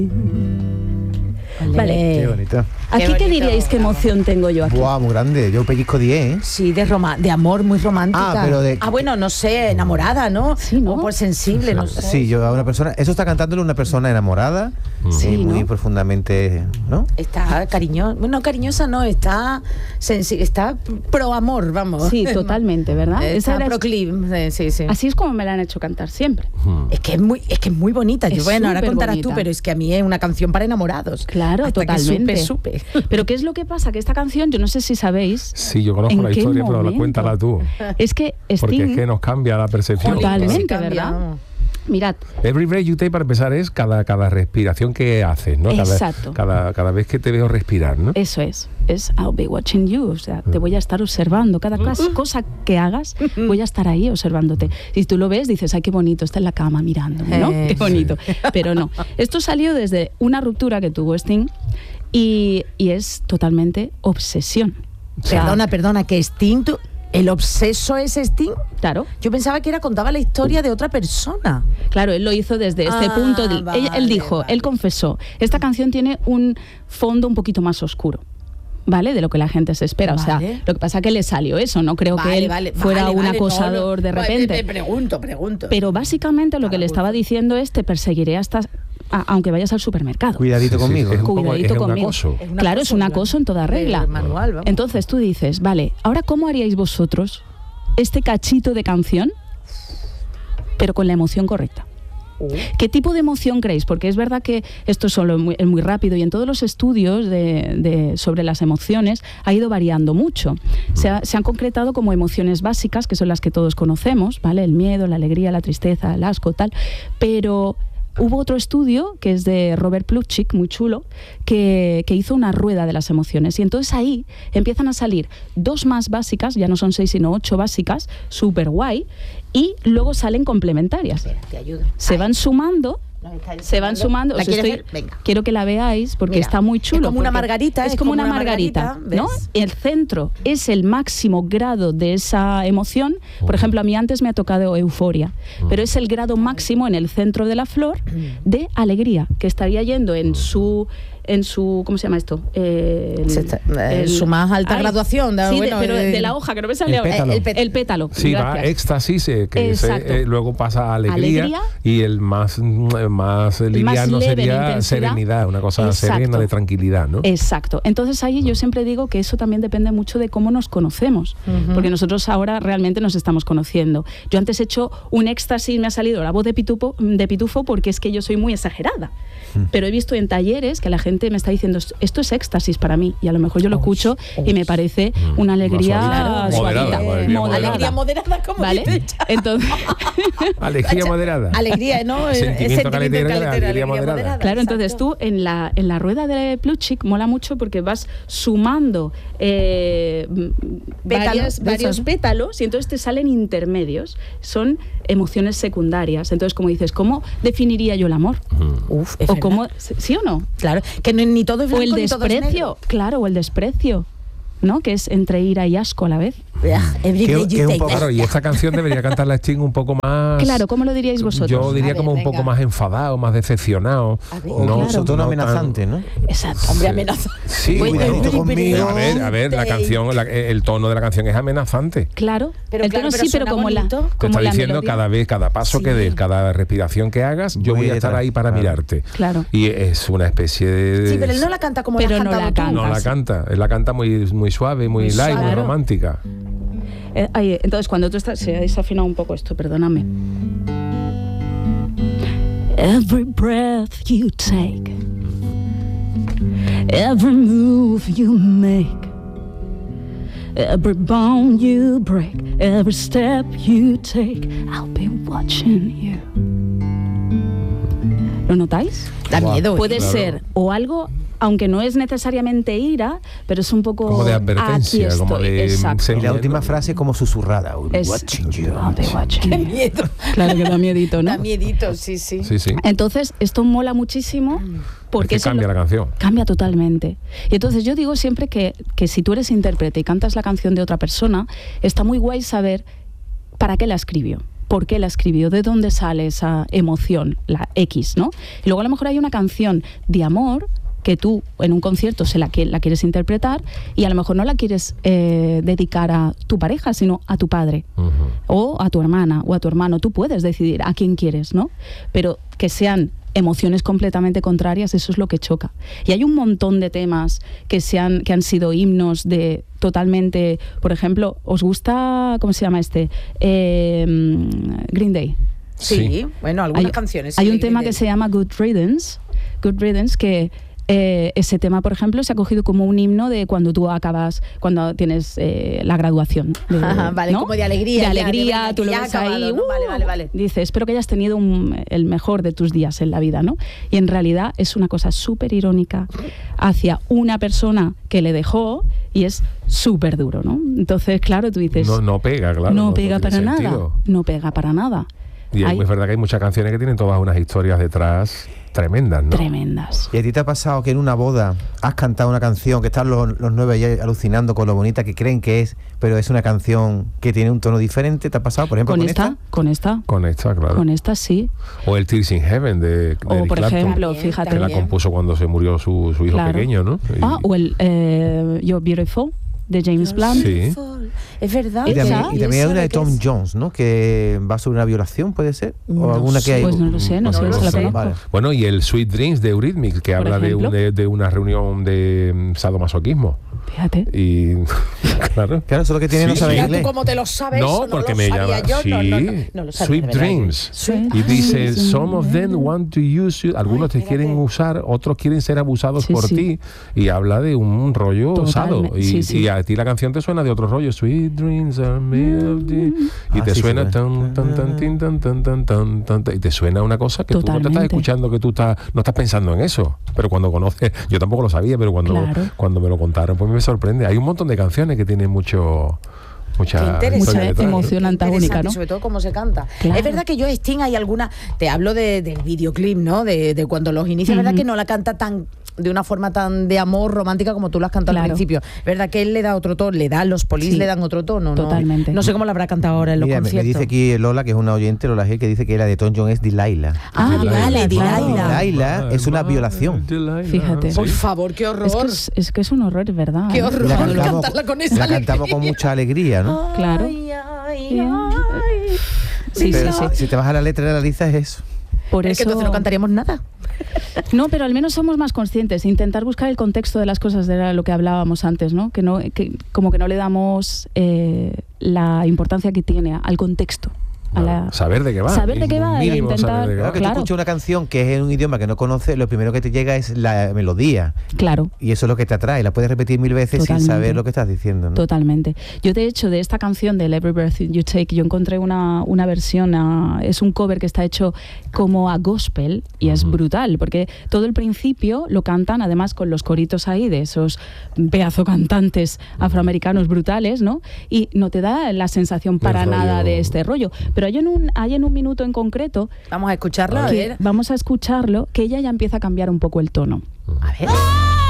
Vale. Qué bonito. ¿Aquí qué diríais qué emoción tengo yo aquí? Buah, muy grande. Yo pellizco 10, ¿eh? Sí, de amor muy romántica. Bueno, no sé, enamorada, ¿no? Sí, ¿no? O pues sensible, no sé. Sí, yo a una persona... Eso está cantándole una persona enamorada. Sí, muy ¿no? profundamente, ¿no? Está cariñosa. Bueno, cariñosa no, está está pro amor, vamos. Sí, totalmente, ¿verdad? Está Esa era- proclive, sí. Así es como me la han hecho cantar siempre. Es que es muy bonita. Es Bueno, ahora contarás tú, superbonita. pero es que a mí es una canción para enamorados. Claro, Hasta totalmente. Que supe. Pero ¿qué es lo que pasa? Que esta canción, yo no sé si sabéis, Sí, yo conozco ¿en la qué historia, pero momento? cuéntala tú. Es que Porque Sting... es que nos cambia la percepción. Totalmente, Sí, cambia, ¿verdad? vamos. Mirad, Every breath you take, para empezar, es cada respiración que haces, ¿no? Exacto. Cada vez que te veo respirar, ¿no? eso es I'll be watching you, o sea, te voy a estar observando, cada cosa que hagas voy a estar ahí observándote. Si tú lo ves, dices, ay, qué bonito, está en la cama mirándome, ¿no? Qué bonito. Pero no, esto salió desde una ruptura que tuvo Sting y es totalmente obsesión. O sea, Perdona, que Sting, ¿el obseso es Sting? Claro. Yo pensaba que contaba la historia de otra persona. Claro, él lo hizo desde este punto. Él dijo, él confesó, esta canción tiene un fondo un poquito más oscuro, ¿vale? De lo que la gente se espera. Vale. O sea, lo que pasa es que le salió eso. No creo que él fuera un acosador de repente. Pregunto. Pero básicamente lo que le estaba diciendo es, te perseguiré aunque vayas al supermercado. Cuidadito conmigo. Es un poco- Cuidadito es un conmigo. acoso. Claro, es un acoso en toda regla. Manual, vamos. Entonces tú dices, vale, ahora ¿cómo haríais vosotros este cachito de canción, pero con la emoción correcta? ¿Qué tipo de emoción creéis? Porque es verdad que esto solo es muy rápido y en todos los estudios sobre las emociones ha ido variando mucho. Se han concretado como emociones básicas, que son las que todos conocemos, ¿vale? El miedo, la alegría, la tristeza, el asco, tal. Pero hubo otro estudio, que es de Robert Plutchik, muy chulo, que hizo una rueda de las emociones. Y entonces ahí empiezan a salir 2 más básicas, ya no son 6 sino 8 básicas, súper guay, y luego salen complementarias. Espera, te ayudo. Se van sumando. ¿La os quieres estoy- ver? Venga. quiero que la veáis porque Mira, está muy chulo. es como una porque margarita, Es como una margarita, ¿no? ¿ves? El centro es el máximo grado de esa emoción. Por ejemplo, a mí antes me ha tocado euforia, pero es el grado máximo en el centro de la flor de alegría, que estaría yendo en su ¿cómo se llama esto? Su más alta graduación. Sí, pero de la hoja, que no me sale el ahora. pétalo. El pétalo. Sí, va gracias. éxtasis, que Exacto. luego pasa a alegría, Alegría. y el más liviano leve en sería intensidad. serenidad, una cosa Exacto. serena, de tranquilidad, ¿no? Exacto. Entonces ahí yo siempre digo que eso también depende mucho de cómo nos conocemos, porque nosotros ahora realmente nos estamos conociendo. Yo antes he hecho un éxtasis, me ha salido la voz de pitufo porque es que yo soy muy exagerada. Pero he visto en talleres que la gente me está diciendo, esto es éxtasis para mí, y a lo mejor yo lo escucho y me parece una alegría Más suavita. moderada, Alegría moderada, como ¿Vale? dice. Entonces, Alegría moderada. Alegría, ¿no? Sentimiento caletero, alegría moderada. claro, entonces tú en la rueda de Plutchik mola mucho porque vas sumando varios pétalos y entonces te salen intermedios. Son emociones secundarias. Entonces, como dices, ¿cómo definiría yo el amor? Uf, ¿O cómo, sí o no? Claro, que ni todo es O blanco el ni todo es desprecio, negro. claro, o el desprecio, ¿no? Que es entre ira y asco a la vez. Every Que- day que you un take poco- that. Claro, y esta canción debería cantarla Sting un poco más... Claro, ¿cómo lo diríais vosotros? Yo diría A ver, como un venga. poco más enfadado, más decepcionado. A ver. O claro. su tono no tan- amenazante, ¿no? Exacto. Hombre, amenaza. Sí, Cuidadito conmigo. a ver, la canción, el tono de la canción es amenazante. Claro, Pero el claro, tono pero sí, pero suena como bonito. Te como está la diciendo melodía. cada paso Sí. que des, cada respiración que hagas, yo Voy voy a estar detrás. ahí para Claro. mirarte. Claro. Y es una especie de... Sí, pero él no la canta como Pero la has no cantado la tú. canta. No la sí. canta, él la canta muy suave, muy Muy light, suave. muy Claro. romántica. Entonces, cuando tú estás... Se ha desafinado un poco esto, perdóname. Every breath you take, every move you make, every bone you break, every step you take, I'll be watching you. ¿Lo notáis? Da miedo. Puede Claro. ser o algo, aunque no es necesariamente ira, pero es un poco... Como de advertencia, aquí como estoy, de... exacto. Y la última frase como susurrada. We'll be Es, watching you. I'll be watching Qué you. miedo. Claro que da miedito, ¿no? Da miedito, sí, sí. Sí, sí. Entonces, esto mola muchísimo porque Es que eso cambia la canción. cambia totalmente. Y entonces yo digo siempre que si tú eres intérprete y cantas la canción de otra persona, está muy guay saber para qué la escribió. por qué la escribió, de dónde sale esa emoción, la X, ¿no? Y luego a lo mejor hay una canción de amor que tú en un concierto la quieres interpretar y a lo mejor no la quieres dedicar a tu pareja, sino a tu padre o a tu hermana o a tu hermano. Tú puedes decidir a quién quieres, ¿no? Pero que sean emociones completamente contrarias, eso es lo que choca. Y hay un montón de temas que han sido himnos de totalmente, por ejemplo, ¿os gusta, cómo se llama este? Green Day. Sí, bueno, algunas canciones. Hay un tema que se llama Good Riddance, que ese tema, por ejemplo, se ha cogido como un himno de cuando tú acabas, cuando tienes la graduación. Vale, ¿no? como de alegría. De alegría, tú lo ves ahí. ¿no? Vale. Dice, espero que hayas tenido el mejor de tus días en la vida, ¿no? Y en realidad es una cosa súper irónica hacia una persona que le dejó y es súper duro, ¿no? Entonces, claro, tú dices... No pega, claro. No pega para tiene nada. sentido. No pega para nada. Y es verdad que hay muchas canciones que tienen todas unas historias detrás tremendas, ¿no? Tremendas. ¿Y a ti te ha pasado que en una boda has cantado una canción que están los 9 ahí alucinando con lo bonita que creen que es, pero es una canción que tiene un tono diferente? ¿Te ha pasado, por ejemplo, Con esta, claro. Con esta sí. O el Tears in Heaven de O Eric por Clapton, ejemplo, fíjate. que la compuso cuando se murió su hijo Claro. pequeño, ¿no? O el You're Beautiful de James Blunt. Sí. Es verdad. Y también hay una de ¿Sabe Tom qué es? Jones, ¿no? Que va sobre una violación, ¿puede ser? O No alguna que sé. hay. Pues no lo sé, no sé, No se lo la sé. conozco. Vale. Bueno, y el Sweet Dreams de Eurythmics, que Por habla ejemplo. de una reunión de sadomasoquismo. Fíjate. Y claro. Claro, solo que tiene no Sí, sabe sí. Mira tú inglés. cómo te lo sabes. No, eso porque lo me sabía llama. yo. Sí, No lo sabía, Sweet de verdad. Dreams. Sweet Y dice, Dreams. some of them want to use you. Algunos te fíjate. quieren usar, otros quieren ser abusados Sí, por sí. ti. Y habla de un rollo Totalmente, sado. Y, sí, sí. y a ti la canción te suena de otro rollo. Sweet Dreams are made of the... Y Ah, te sí, suena sí. tan, tan, tan, tin, tan, tan, tan, tan, tan, tan, y te suena una cosa que tú no te estás Totalmente. escuchando, que tú no estás pensando en eso. Pero cuando conoces, yo tampoco lo sabía, pero Claro. cuando me lo contaron, pues me sorprende. Hay un montón de canciones que tienen mucha Qué interesante. historia detrás. emoción Qué antagónica, interesante, ¿no? Sobre todo cómo se canta. Claro. Es verdad que yo, Sting, hay alguna... Te hablo del videoclip, ¿no? De cuando los inicia. Es verdad que no la canta de una forma tan de amor romántica como tú la has cantado al Claro. principio. Es verdad que él le da otro tono, los Police Sí. le dan otro tono, ¿no? Totalmente. No sé cómo la habrá cantado ahora en los Mira, me conciertos. dice aquí Lola, que es una oyente, Lola Gil, que dice que la de Tom Jones es Delilah. Ah, vale, claro. Delilah. Delilah es una violación. Fíjate. Por favor, qué horror. Es que es un horror, es verdad. Qué ¿eh? horror. La cantarla con esa la cantamos con alegría. mucha alegría, ¿no? Claro. Ay, ay, ay. Sí, Pero sí, sí. si te vas a la letra de la lista es eso. Por Es eso... que entonces no cantaríamos nada. No, pero al menos somos más conscientes, intentar buscar el contexto de las cosas, de lo que hablábamos antes, ¿no? Que como que no le damos la importancia que tiene al contexto. Saber de qué va. Saber de qué va, Mínimo intentar- saber de qué va. Claro, que Claro. tú escuchas una canción que es en un idioma que no conoces, lo primero que te llega es la melodía. Claro. Y eso es lo que te atrae. La puedes repetir 1000 veces Totalmente. sin saber lo que estás diciendo, ¿no? Totalmente. Yo, de hecho, de esta canción del Every Breath You Take, yo encontré una versión, es un cover que está hecho como a gospel y es brutal, porque todo el principio lo cantan, además con los coritos ahí de esos pedazo cantantes afroamericanos brutales, ¿no? Y no te da la sensación para rollo- nada de este rollo. Pero hay en un minuto en concreto Vamos a escucharla, a que ver. vamos a escucharlo, que ella ya empieza a cambiar un poco el tono. A ver.